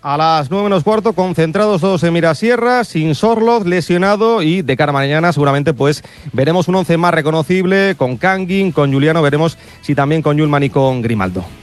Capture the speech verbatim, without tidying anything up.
A las nueve menos cuarto, concentrados todos en Mirasierra, sin Sorloz, lesionado, y de cara a mañana seguramente pues veremos un once más reconocible, con Kangin, con Juliano, veremos si también con Yulman y con Grimaldo.